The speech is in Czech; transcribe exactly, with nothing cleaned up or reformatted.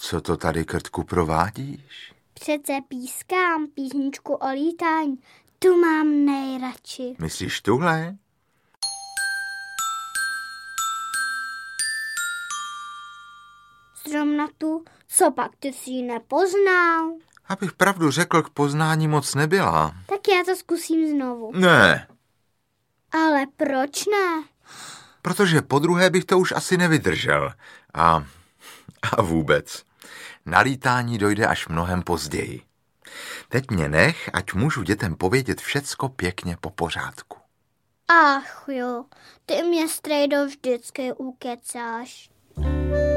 co to tady, Krtku, provádíš? Přece pískám písničku o lítání. Tu mám nejradši. Myslíš tuhle? Zrovna tu, co pak ty jsi ji nepoznal? Abych pravdu řekl, k poznání moc nebyla. Tak já to zkusím znovu. Ne. Ale proč ne? Protože podruhé bych to už asi nevydržel. A, a vůbec. Na lítání dojde až mnohem později. Teď mě nech, ať můžu dětem povědět všecko pěkně po pořádku. Ach jo, ty mě, strejdo, vždycky ukecáš.